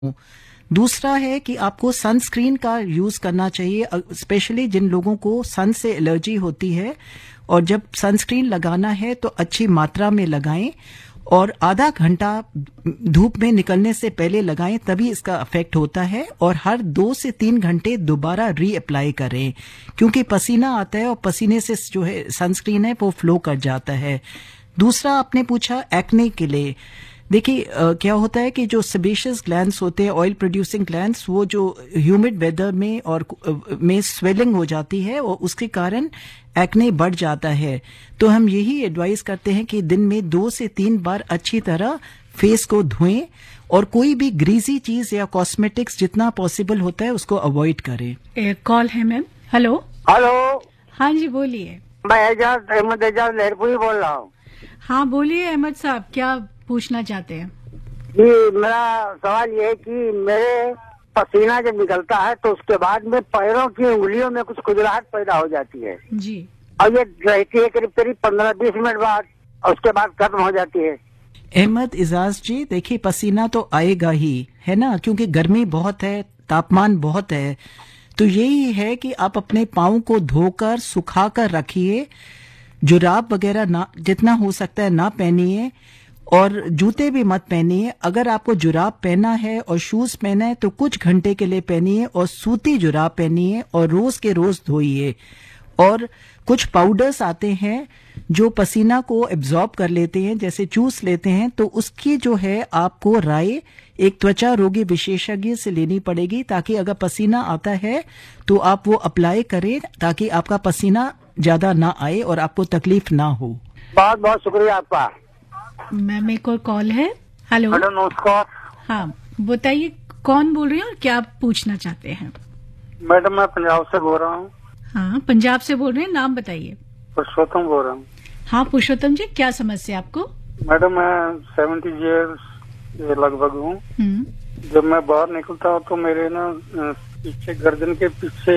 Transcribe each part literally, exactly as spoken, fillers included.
दूसरा है कि आपको सनस्क्रीन का यूज करना चाहिए, स्पेशली जिन लोगों को सन से एलर्जी होती है। और जब सनस्क्रीन लगाना है तो अच्छी मात्रा में लगाएं और आधा घंटा धूप में निकलने से पहले लगाएं, तभी इसका इफेक्ट होता है। और हर दो से तीन घंटे दोबारा री अप्लाई करें, क्योंकि पसीना आता है और पसीने से जो है सनस्क्रीन है वो फ्लो कर जाता है। दूसरा आपने पूछा एक्ने के लिए। देखिए क्या होता है कि जो सेबेशियस ग्लैंड्स होते हैं, ऑयल प्रोड्यूसिंग ग्लैंड्स, वो जो ह्यूमिड वेदर में और में स्वेलिंग हो जाती है और उसके कारण एक्ने बढ़ जाता है। तो हम यही एडवाइस करते हैं कि दिन में दो से तीन बार अच्छी तरह फेस को धोएं और कोई भी ग्रीजी चीज या कॉस्मेटिक्स जितना पॉसिबल होता है उसको अवॉइड करें। एक कॉल है मैम। Hello hello. हाँ जी बोलिए। मैं एजाज अहमद एजाज लहरपुरी बोल रहा हूँ। हाँ बोलिए अहमद साहब, क्या पूछना चाहते हैं? जी मेरा सवाल ये है कि मेरे पसीना जब निकलता है तो उसके बाद में पैरों की उंगलियों में कुछ खुजलाहट पैदा हो जाती है जी, और ये रहती है करीब करीब पंद्रह बीस मिनट बाद और उसके बाद खत्म हो जाती है। अहमद इजाज जी, देखिए पसीना तो आएगा ही है ना, क्योंकि गर्मी बहुत है, तापमान बहुत है। तो यही है कि आप अपने पाँव को धोकर सुखा कर रखिए, जुराब वगैरह ना जितना हो सकता है ना पहनिए और जूते भी मत पहनिए। अगर आपको जुराब पहना है और शूज पहना है तो कुछ घंटे के लिए पहनिए और सूती जुराब पहनिए और रोज के रोज धोइए। और कुछ पाउडर्स आते हैं जो पसीना को एब्जॉर्ब कर लेते हैं, जैसे चूस लेते हैं, तो उसकी जो है आपको राय एक त्वचा रोगी विशेषज्ञ से लेनी पड़ेगी, ताकि अगर पसीना आता है तो आप वो अप्लाई करें ताकि आपका पसीना ज्यादा ना आए और आपको तकलीफ ना हो। बहुत बहुत शुक्रिया आपका। मैम एक और कॉल है। हेलो। हेलो नमस्कार। हाँ बताइए कौन बोल रहे हैं और क्या पूछना चाहते हैं? मैडम मैं पंजाब से बोल रहा हूँ। हाँ पंजाब से बोल रहे हैं, नाम बताइए। पुरुषोत्तम बोल रहा हूँ। हाँ पुरुषोत्तम जी, क्या समस्या आपको? मैडम मैं सेवेंटी ईयर्स लगभग हूँ। जब मैं बाहर निकलता हूँ तो मेरे ना पीछे गर्दन के पीछे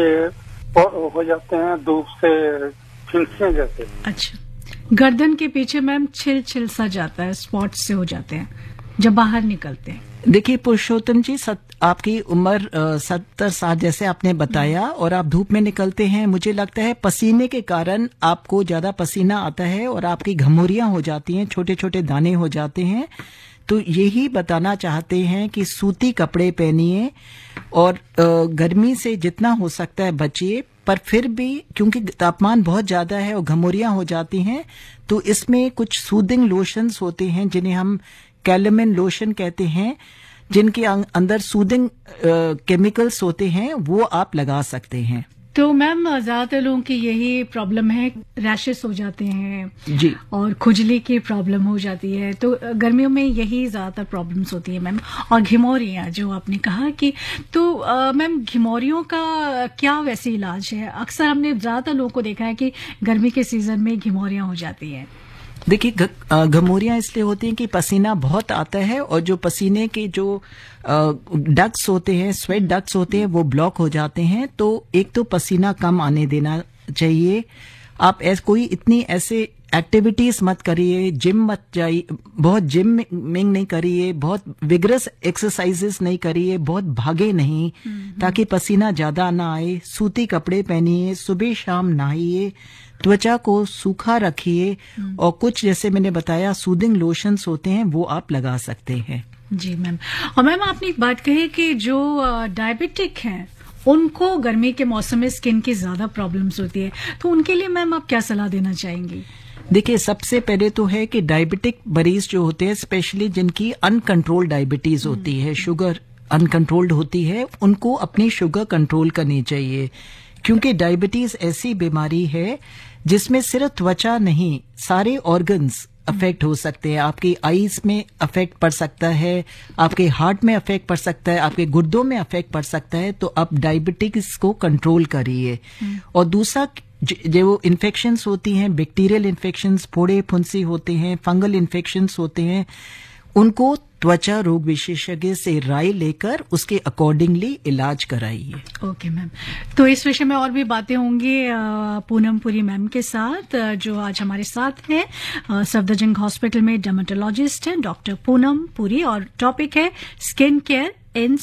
हो जाते हैं धूप से फिंसियाँ जैसे। अच्छा, गर्दन के पीछे मैम छिल छिल सा जाता है, स्पॉट से हो जाते हैं जब बाहर निकलते हैं। देखिए पुरुषोत्तम जी, सत, आपकी उम्र सत्तर साल जैसे आपने बताया और आप धूप में निकलते हैं, मुझे लगता है पसीने के कारण आपको ज्यादा पसीना आता है और आपकी घमौरियां हो जाती हैं, छोटे छोटे दाने हो जाते हैं। तो यही बताना चाहते हैं कि सूती कपड़े पहनिए और गर्मी से जितना हो सकता है बचिए। पर फिर भी क्योंकि तापमान बहुत ज्यादा है और घमौरियां हो जाती हैं, तो इसमें कुछ सूदिंग लोशंस होते हैं जिन्हें हम कैलेमिन लोशन कहते हैं, जिनके अंदर सूदिंग केमिकल्स होते हैं, वो आप लगा सकते हैं। तो मैम ज्यादातर लोगों की यही प्रॉब्लम है, रैशेस हो जाते हैं जी और खुजली की प्रॉब्लम हो जाती है। तो गर्मियों में यही ज्यादातर प्रॉब्लम्स होती है मैम। और घिमौरियाँ जो आपने कहा कि तो मैम घिमौरियों का क्या वैसे इलाज है? अक्सर हमने ज्यादातर लोगों को देखा है कि गर्मी के सीजन में घिमौरियाँ हो जाती है। देखिए घमौरियां इसलिए होती हैं कि पसीना बहुत आता है और जो पसीने के जो डक्ट्स होते हैं, स्वेट डक्ट्स होते हैं, वो ब्लॉक हो जाते हैं। तो एक तो पसीना कम आने देना चाहिए। आप ऐस कोई इतनी ऐसे एक्टिविटीज मत करिए, जिम मत जाइए, बहुत जिमिंग नहीं करिए, बहुत विगरस एक्सरसाइजेस नहीं करिए, बहुत भागे नहीं, ताकि पसीना ज्यादा ना आए। सूती कपड़े पहनिए, सुबह शाम नहाइए, त्वचा को सूखा रखिए और कुछ जैसे मैंने बताया सूदिंग लोशंस होते हैं वो आप लगा सकते हैं। जी मैम। और मैम आपने एक बात कही कि जो डायबिटिक हैं उनको गर्मी के मौसम में स्किन की ज्यादा प्रॉब्लम्स होती है, तो उनके लिए मैम आप क्या सलाह देना चाहेंगी? देखिए सबसे पहले तो है कि डायबिटिक मरीज जो होते हैं, स्पेशली जिनकी अनकंट्रोल्ड डायबिटीज होती है, शुगर अनकंट्रोल्ड होती है, उनको अपनी शुगर कंट्रोल करनी चाहिए। क्योंकि डायबिटीज ऐसी बीमारी है जिसमें सिर्फ त्वचा नहीं, सारे ऑर्गन्स अफेक्ट हो सकते हैं। आपकी आईज में अफेक्ट पड़ सकता है, आपके हार्ट में अफेक्ट पड़ सकता है, आपके गुर्दों में अफेक्ट पड़ सकता है। तो आप डायबिटीज को कंट्रोल करिए। और दूसरा जो इन्फेक्शंस होती हैं, बैक्टीरियल इन्फेक्शंस, फोड़े फुंसी होते हैं, फंगल इन्फेक्शंस होते हैं, उनको त्वचा रोग विशेषज्ञ से राय लेकर उसके अकॉर्डिंगली इलाज कराइए। ओके मैम, तो इस विषय में और भी बातें होंगी पूनम पुरी मैम के साथ, जो आज हमारे साथ हैं। सफदरजंग हॉस्पिटल में डर्मेटोलॉजिस्ट हैं डॉक्टर पूनम पुरी, और टॉपिक है स्किन केयर इन